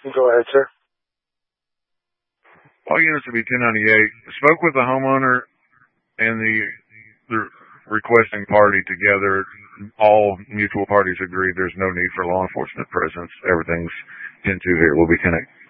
Go ahead, sir. All units will be 1098. Spoke with the homeowner and the requesting party together. All mutual parties agreed there's no need for law enforcement presence. Everything's 10-2 here. We'll be 10-8.